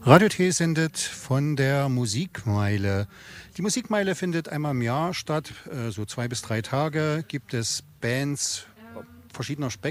Radio T sendet von der Musikmeile. Die Musikmeile findet einmal im Jahr statt, so 2 bis 3 Tage. Gibt es Bands verschiedener